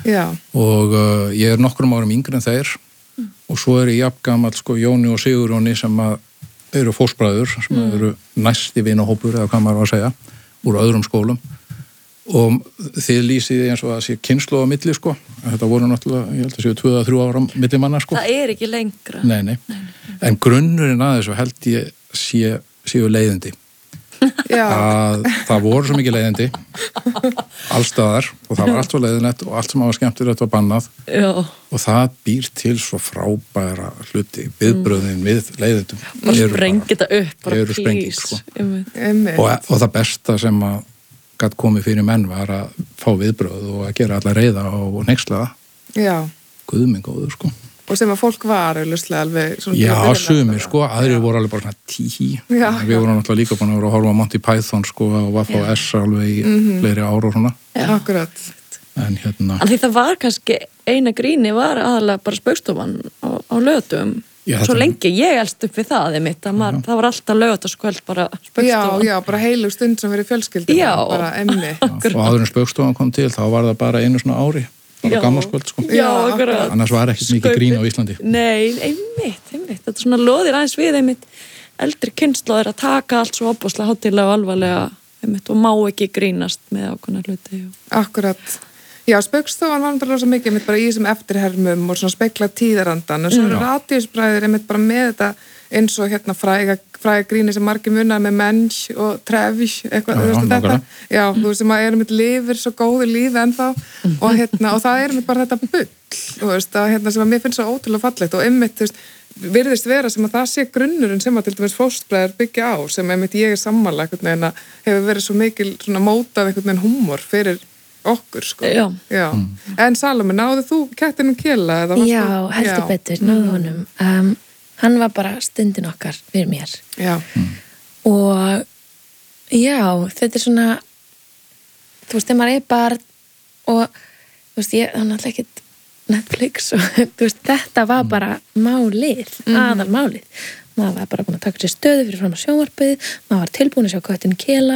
Já. Og ég nokkrum árum yngri en þeir og svo ég jafngamall sko Jóni og Sigurjóni sem eru fóstbræður sem eru næsti vinahópur eða hvað maður var að segja úr öðrum skólum og þið lýsið eins og að sé kynslóð á milli sko, þetta voru náttúrulega ég held að séu 2-3 ára milli manna sko. Það ekki lengra. Nei. En grunnurinn að þessu held ég séu leiðindi. Já. Að það voru svo mikið leiðindi allstaðar og það var allt svo leiðinlegt og allt sem var skemmtilegt var bannað. Já. Og það býr til svo frábæra hluti, viðbröðin við leiðindum. Bara sprengi þetta upp, bara eru sprenging, sko. Og það besta sem að gat komið fyrir menn var að fá viðbröð og að gera alla reiða og neyksla. Já. Guð minn góður, sko. Og sem að fólk var auðvitað alveg svona... Já, sumir, sko, aðrir voru alveg bara svona tíhi. Já. Við vorum náttúrulega líka búin að vera að horfa á Monty Python, sko, og VFS alveg í fleiri ár og svona. Já. Akkurat. En hérna... En því það var kannski, eina gríni var aðalega bara Spaugstofan á lögatum. Svo lengi, ég elst upp við það einmitt, það var alltaf lögataskvöld bara Spaugstofan. Já, bara heilu stund sem verið fjölskyldi. Já. Bara emmi. Og áður en Spaugstofan kom til, þá var það bara einu svona ári. Bara gammalskvöld, sko. Já, akkurat. Annars var ekkert mikið grín á Íslandi. Nei, einmitt. Þetta svona loðir aðeins við einmitt eldri kynslóðir að taka allt svo opaslega hátíðlega og alvarlega einmitt og má ekki grínast með ákveðna hluti. Akkurat. Já, Spaugstofan var náttúrulega svo mikið einmitt bara í þessum eftirhermum og svona spekla tíðarandan og svo eru radíusbræður einmitt bara með þetta eins og hérna fræga gríni sem margir munar með Mensch og Trevish eitthvað, þú veist þetta. Já, þú veist sem að einmitt lifir svo góðu lífi ennþá og hérna, og það einmitt bara þetta bull, þú veist, að hérna sem að mér finnst svo ótrúlega fallegt og einmitt, þú veist, virðist vera sem að það sé grunnurinn sem að til dæmis fóstbræður byggja á, sem einmitt ég sammála einhvern veginn að hefur verið svo mikil svona mótað einhvern veginn húmor fyrir okkur, sko. Já. En Salome, náðu þú kettinum Kela? Já, heldur betur, náðu honum. Hann var bara stundin okkar fyrir mér. Já. Og já, þetta svona, þú veist, þegar maður er barn og, þú veist, ég, það er náttúrulega ekkert Netflix og, þú veist, þetta var bara málið, aðalmálið. Maður var bara búin að taka sér stöðu fyrir fram á sjónvarpið, maður var tilbúin að sjá köttinn Kela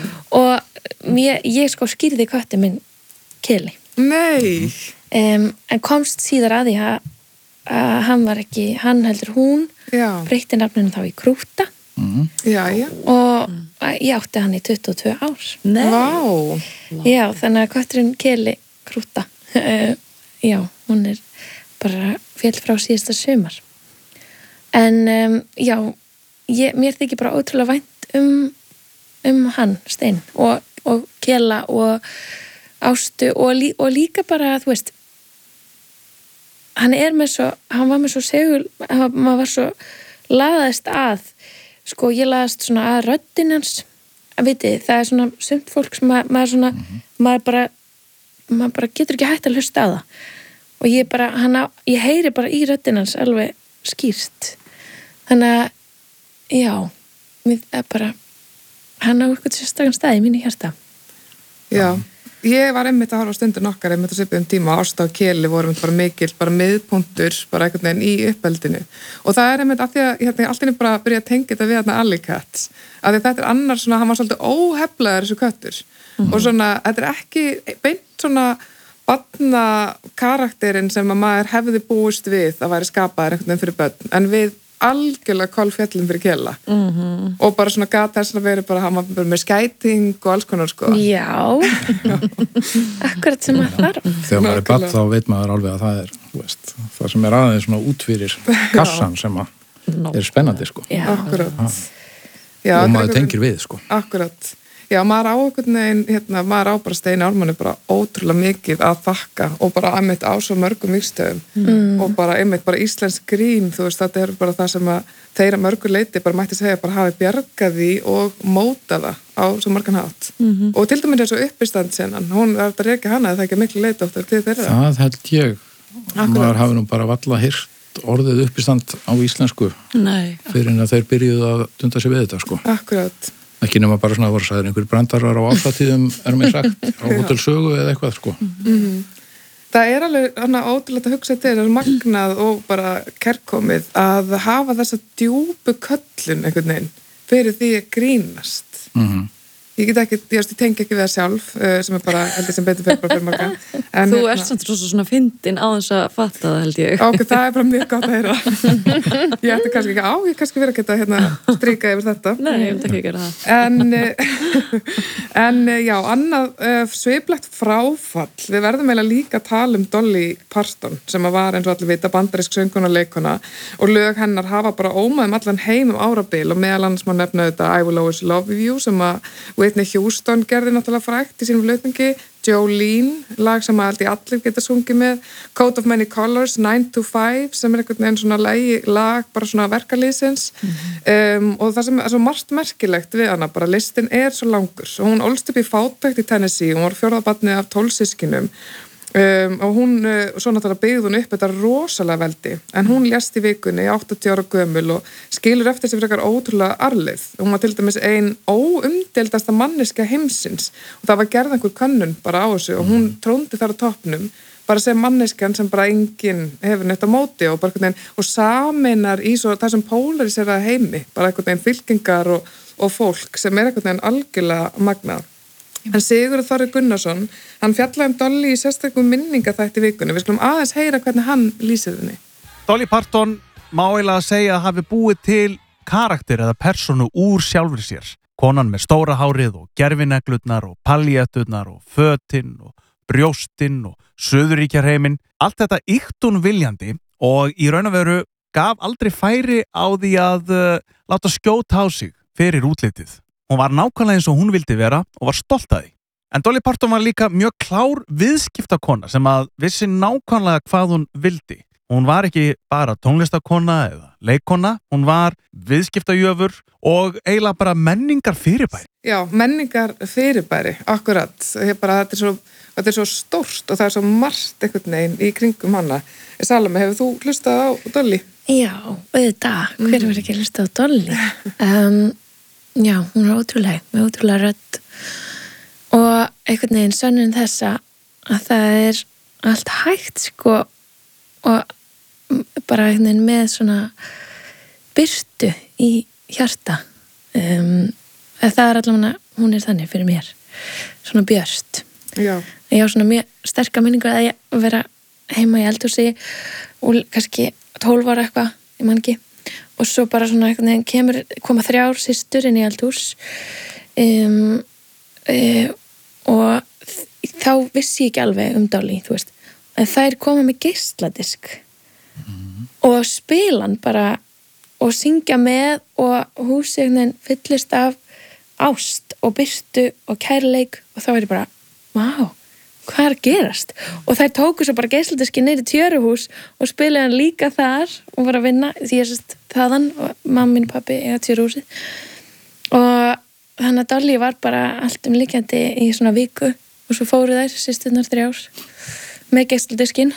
og ég sko skýrði köttinn minn Keli. Nei! En komst síðar að því að hann var ekki, hann heldur hún breytti nafninu þá í Krúta og ég átti hann í 22 ár. Nei. Vá! Já, þannig að kötturinn Keli Krúta já, hún er bara féll frá síðasta sumar en já mér þykir bara ótrúlega vænt hann, Stein og Kela og Ástu og líka bara, þú veist hann var með svo segul, maður var svo laðast að, sko ég laðast svona að röddinn hans, að viti, það er svona sumt fólk sem maður svona, maður bara getur ekki hægt að hlusta á það og ég heyri bara í röddinn hans alveg skýrt, þannig að, já, mér er bara, hann á eitthvað sérstakann stað í mínu hjarta. Já. Ég var einmitt að horfa á stundin okkar einmitt að svipuðum tíma, Ásta og Keli voru bara mikil, bara miðpunktur, bara einhvern veginn í uppeldinu og það er einmitt af því að hérna, allt inni bara að byrja að tengja þetta við hérna Alley Cat af því þetta er annar svona, hann var svolítið óheflaður þessu köttur og svona, þetta er ekki beint svona barna karakterinn sem að maður hefði búist við að væri skapaður einhvern veginn fyrir börn, en við algjörlega kolfjallum fyrir Kela og bara svona gat þess að vera bara, hann var bara með skæting og alls konar, sko. Já, akkurat sem maður þarf. Þegar maður er barn þá veit maður alveg að það er, þú veist, það sem er aðeins svona útfyrir kassan sem að er spennandi, sko. Já. Akkurat. Já, og maður tengir við, sko. Akkurat. Já, maður á einhvern veginn, hérna, maður á bara Steini Ármanni bara ótrúlega mikið að þakka og bara einmitt á svo mörgum vígstöðum og bara einmitt bara íslensk grín, þú veist, þetta er bara það sem að þeirra mörgur leiti bara mætti segja bara hafi bjargað því og mótaða á svo margan hátt. Og til dæmis þessu uppistandssenan, hún er að reka hana, það er ekki miklu leiti oftar til þeirra. Það held ég. Maður hafi nú bara valla heyrt orðið uppistand á íslensku fyrir en að þeir byrjuðu að dunda sig við þetta, sko. Akkurat. Ekki nema bara svona að voru sagðir einhver brandarar á áttatíðum er mér sagt, á Hótel Sögu eða eitthvað, sko. Það er alveg ótrúlega að hugsa til þess magnað og bara kærkomið að hafa þessa djúpu köllun einhvern veginn fyrir því að grínast. ég get ekki, ég tengi ekki við það sjálf sem bara, held ég sem betur fyrir bara fyrir marga. Þú ert samt svona fyndin á þess að fatta það, held ég. Ok, það bara mjög gott að heyra. Ég ætti kannski ekki ég kannski verið að geta stríka yfir þetta. Nei, ég myndi ekki gera það. En já, annað sviplegt fráfall. Við verðum eiginlega líka að tala Dolly Parton sem var eins og allir vita bandarísk söngkona og leikona og lög hennar hafa bara ómaðum allan heim árabil og meðal annars má nefna þetta I Will Always Love You sem að Whitney Houston gerði náttúrulega frægt í sínum flutningi, Jolene, lag sem að allir geta sungið með, Coat of Many Colors, 9 to 5 sem einhvern veginn svona lag, bara svona verkalýsins og það sem er svo margt merkilegt við hana, bara listin svo langur og hún ólst upp í fátækt í Tennessee, hún var fjórða barnið af 12 systkinum og hún, svo náttúrulega byggði hún upp þetta rosalega veldi, en hún lést í vikunni 80 ára gömul og skilur eftir sig frekar ótrúlega arfleið. Hún var til dæmis ein óumdeildasta manneskja heimsins og það var gerð einhver könnun bara á þessu og hún tróndi þar á toppnum bara sem manneskjan sem bara enginn hefur neitt á móti og sameinar í svo það sem polarisera heimi, bara einhvern veginn fylkingar og fólk sem einhvern veginn algjörlega magnað. En Sigurður Þorri Gunnarsson, hann fjallaði Dolly í sérstökum minningaþætti vikunni. Við skulum aðeins heyra hvernig hann lýsir henni. Dolly Parton má eiginlega segja að hafi búið til karakter eða persónu úr sjálfri sér. Konan með stóra hárið og gerfineglurnar og paljetturnar og fötin og brjóstin og Suðurríkjarheiminn. Allt þetta ýkt hún viljandi og í raun og veru gaf aldrei færi á því að láta skjóta á sig fyrir útlitið. Hún var nákvæmlega eins og hún vildi vera og var stolt að því. En Dolly Parton var líka mjög klár viðskiptakona sem að vissi nákvæmlega hvað hún vildi. Hún var ekki bara tónlistakona eða leikkona, hún var viðskiptajöfur og eiginlega bara menningar fyrirbæri. Já, menningar fyrirbæri, akkurat. Þetta er svo stórt og það er svo margt einhvern veginn í kringum hana. Salome, hefur þú hlustað á Dolly? Já, auðvitað. Hver verður ekki hlustað á Dolly? Já, hún er ótrúlega, með ótrúlega rödd og einhvern veginn sönnun þessa að það er allt hægt sko og bara einhvern veginn með svona birtu í hjarta það er allavega, hún er þannig fyrir mér svona björt Já. Ég á svona mjög sterka minningar að ég vera heima í eldhúsi og kannski 12 ára eitthvað, ég man ekki og svo bara svona einhvern veginn koma 3 systur inn í eldhús og þá vissi ég ekki alveg Dolly, þú veist en þær koma með geisladisk og spila hann bara og syngja með og húsið einhvern veginn fyllist af ást og birtu og kærleik og þá er ég bara, vá hvað er að gerast? Og þær tóku svo bara geisladiski niður í Tjöruhús og spilaði hann líka þar og var að vinna því ég sérst þaðan og mamma mín og pabbi eiga Tjöruhúsið og þannig að Dolly var bara allt líkjandi í svona viku og svo fóru þær systurnar 3 með geisladiskinn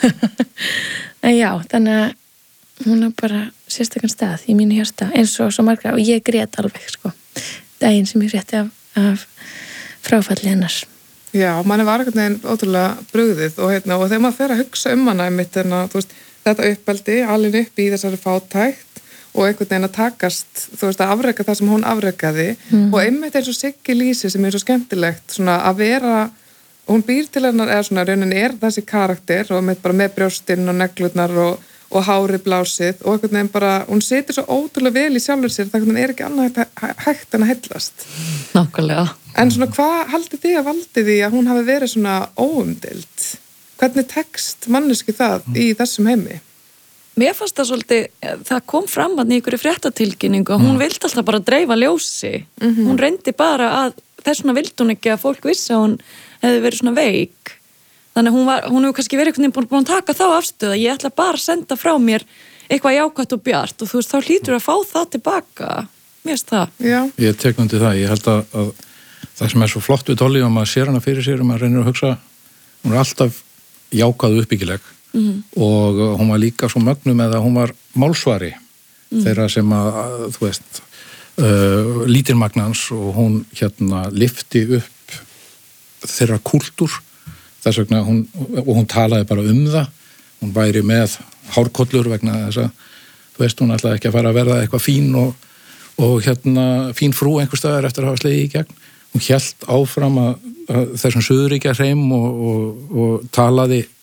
en já, þannig að hún er bara sérstakann stað í mínu hjarta eins og svo margra og ég grét alveg sko daginn sem ég frétti af fráfalli hennars. Já, manni var einhvern veginn ótrúlega brugðið og þegar maður fer að hugsa hana einmitt þú veist, þetta uppeldi, alveg upp í þessari fátækt og einhvern veginn að takast, þú veist, að afreka það sem hún afrekaði og einmitt eins og Siggi lýsi sem er svo skemmtilegt svona að vera, hún býr til hennar eða svona rauninni þessi karakter og bara með brjóstinn og neglurnar og hárið blásið og einhvern veginn bara, hún situr svo ótrúlega vel í sjálfur sér það er ekki annað hægt en að heillast. Nákvæmlega. En svona, hvað haldið þið að valdi því að hún hafi verið svona óumdeild? Hvernig tekst manneski það í þessum heimi? Mér fannst það svolítið, það kom fram að í einhverju fréttatilkynningu og hún vildi alltaf bara dreifa ljósi. Hún reyndi bara að, þessuna vildi hún ekki að fólk vissi að hún hefði verið svona veik. Þannig að hún hefur kannski verið einhvern veginn búin að taka þá afstöðu að ég ætla bara að senda frá mér eitthvað jákvætt og bjart og þú veist, þá hlýtur að fá það tilbaka. Mér finnst það. Já. Ég tek undir það. Ég held að það sem er svo flott við Dolly og maður sér hana fyrir sér og maður reynir að hugsa, hún er alltaf jákvæð og uppbyggileg og hún var líka svo mögnu með að hún var málsvari þeirra sem að, þú veist, lítilmagnans og hún lyfti upp þeirra kúltúr þess vegna hún talaði bara það, hún væri með hárkollur vegna þess að, þú veist, hún ætlaði ekki að fara að verða eitthvað fín og fín frú einhver staðar eftir að hafa slegið í gegn. hún hélt áfram að þessum suðuríkja hreim og talaði